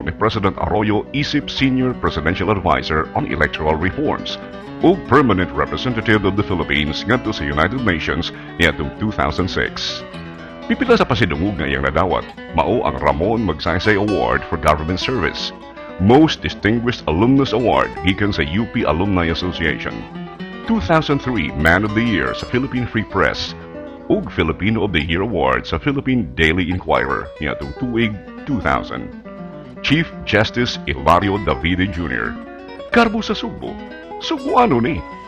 ni President Arroyo isip Senior Presidential Advisor on Electoral Reforms ug Permanent Representative of the Philippines ngadto sa United Nations niadtong 2006. Pipila sa pasidungog nga iyang nadawat, mao ang Ramon Magsaysay Award for Government Service, Most Distinguished Alumnus Award gikan sa UP Alumni Association, 2003 Man of the Year sa Philippine Free Press, ug Filipino of the Year Award sa Philippine Daily Inquirer niadtong tuig 2000. Chief Justice Hilario Davide Jr. Karbo sa Sugbo. Suguano ni.